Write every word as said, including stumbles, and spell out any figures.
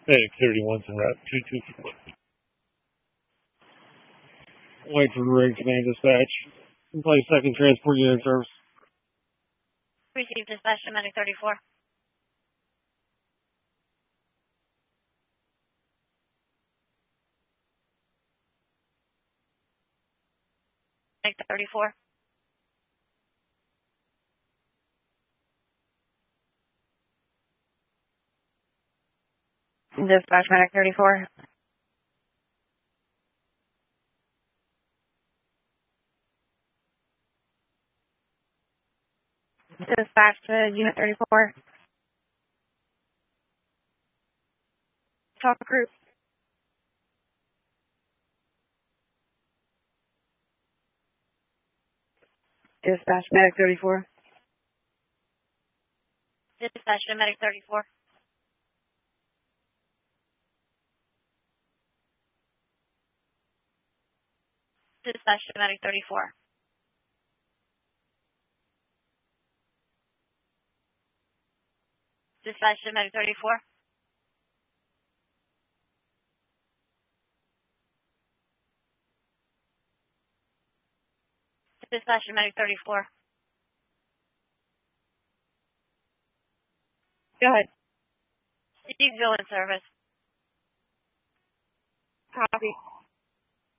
Medic thirty-one's en route two two four. Wait for Marine Command dispatch. Place second transport unit service. Received dispatch to Medic thirty-four. Medic thirty-four. Dispatch Medic thirty-four. Dispatch to Unit thirty-four. Talk group. Dispatch Medic thirty-four. Dispatch to Medic thirty-four. Dispatch to Medic thirty-four. Dispatch to Medic thirty-four. Dispatch to Medic thirty-four. Go ahead. Steve Gill in service. Copy.